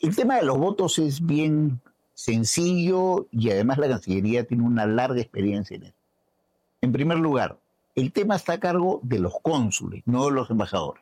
El tema de los votos es bien sencillo y además la Cancillería tiene una larga experiencia en eso. En primer lugar, el tema está a cargo de los cónsules, no de los embajadores.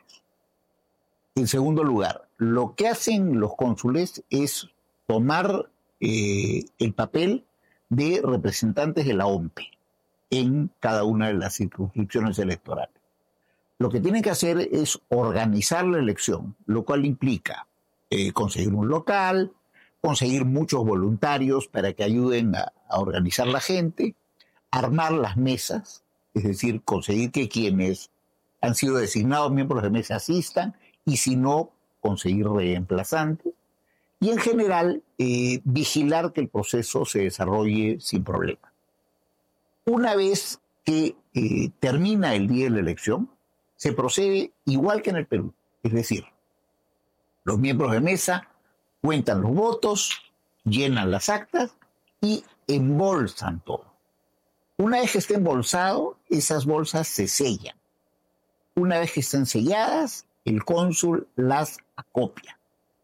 En segundo lugar, lo que hacen los cónsules es tomar el papel de representantes de la OMPE en cada una de las circunscripciones electorales. Lo que tienen que hacer es organizar la elección, lo cual implica conseguir un local, conseguir muchos voluntarios para que ayuden a organizar la gente, armar las mesas, es decir, conseguir que quienes han sido designados miembros de mesa asistan y si no, conseguir reemplazantes y en general vigilar que el proceso se desarrolle sin problema. Una vez que termina el día de la elección, se procede igual que en el Perú, es decir, los miembros de mesa cuentan los votos, llenan las actas y embolsan todo. Una vez que esté embolsado, esas bolsas se sellan. Una vez que estén selladas, el cónsul las acopia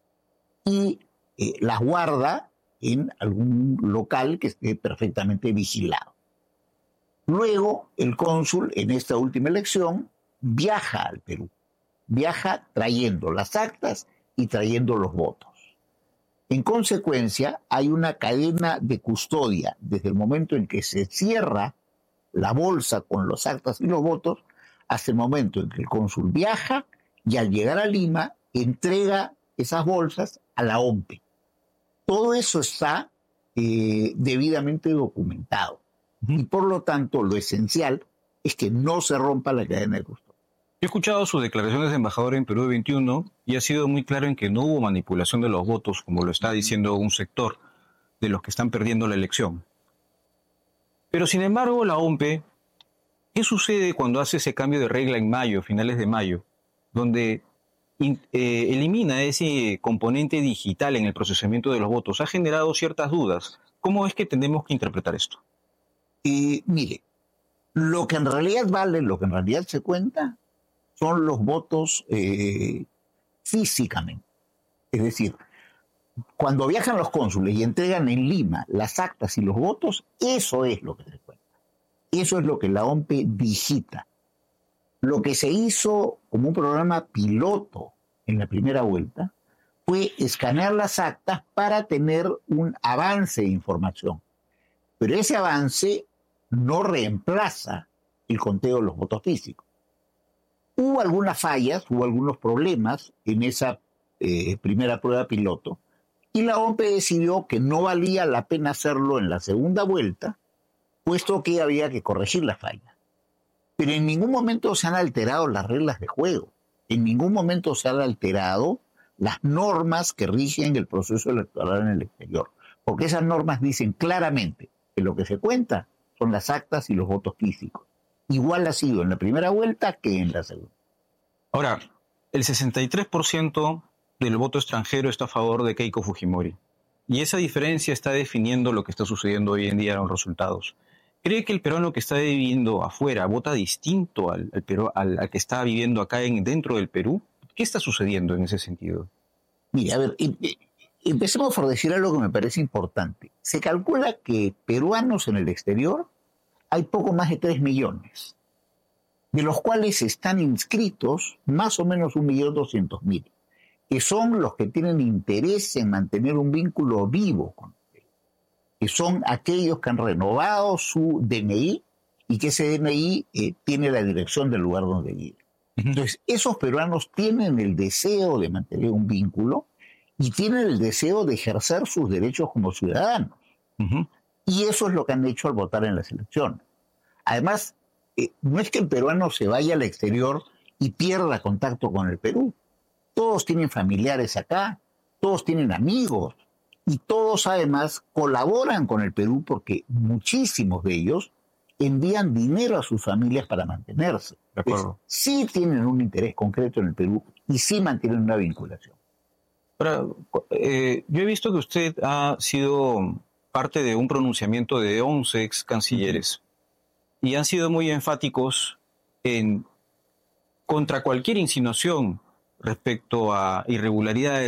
y las guarda en algún local que esté perfectamente vigilado. Luego, el cónsul, en esta última elección, viaja al Perú. Viaja trayendo las actas y trayendo los votos. En consecuencia, hay una cadena de custodia desde el momento en que se cierra la bolsa con las actas y los votos hasta el momento en que el cónsul viaja y al llegar a Lima entrega esas bolsas a la OMPE. Todo eso está debidamente documentado y por lo tanto lo esencial es que no se rompa la cadena de custodia. He escuchado sus declaraciones de embajador en Perú 21 y ha sido muy claro en que no hubo manipulación de los votos, como lo está diciendo un sector de los que están perdiendo la elección. Pero sin embargo, la OMPE, ¿qué sucede cuando hace ese cambio de regla en mayo, finales de mayo, donde elimina ese componente digital en el procesamiento de los votos? Ha generado ciertas dudas. ¿Cómo es que tenemos que interpretar esto? Mire, lo que en realidad vale, lo que en realidad se cuenta, son los votos físicamente. Es decir, cuando viajan los cónsules y entregan en Lima las actas y los votos, eso es lo que se cuenta. Eso es lo que la OMPE digita. Lo que se hizo como un programa piloto en la primera vuelta fue escanear las actas para tener un avance de información. Pero ese avance no reemplaza el conteo de los votos físicos. Hubo algunas fallas, hubo algunos problemas en esa primera prueba piloto y la OMPE decidió que no valía la pena hacerlo en la segunda vuelta, puesto que había que corregir las fallas. Pero en ningún momento se han alterado las reglas de juego, en ningún momento se han alterado las normas que rigen el proceso electoral en el exterior, porque esas normas dicen claramente que lo que se cuenta son las actas y los votos físicos. Igual ha sido en la primera vuelta que en la segunda. Ahora, el 63% del voto extranjero está a favor de Keiko Fujimori. Y esa diferencia está definiendo lo que está sucediendo hoy en día en los resultados. ¿Cree que el peruano que está viviendo afuera vota distinto al que está viviendo acá dentro del Perú? ¿Qué está sucediendo en ese sentido? Mira, a ver, empecemos por decir algo que me parece importante. Se calcula que peruanos en el exterior hay poco más de 3 millones, de los cuales están inscritos más o menos 1.200.000, que son los que tienen interés en mantener un vínculo vivo con el Perú, que son aquellos que han renovado su DNI y que ese DNI tiene la dirección del lugar donde viven. Entonces, esos peruanos tienen el deseo de mantener un vínculo y tienen el deseo de ejercer sus derechos como ciudadanos. Y eso es lo que han hecho al votar en las elecciones. Además, no es que el peruano se vaya al exterior y pierda contacto con el Perú. Todos tienen familiares acá, todos tienen amigos y todos además colaboran con el Perú porque muchísimos de ellos envían dinero a sus familias para mantenerse. De acuerdo. Sí tienen un interés concreto en el Perú y sí mantienen una vinculación. Ahora, yo he visto que usted ha sido parte de un pronunciamiento de 11 ex cancilleres y han sido muy enfáticos contra cualquier insinuación respecto a irregularidades